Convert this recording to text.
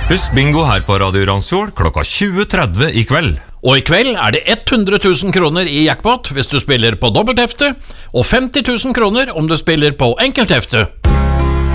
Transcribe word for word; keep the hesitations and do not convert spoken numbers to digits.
Husk bingo her på Radio Randsfjord klokka tjue tretti i kveld. Og i kveld er det hundre tusen kroner i jackpot hvis du spiller på dobbelthefte, og femti tusen kroner om du spiller på enkelthefte.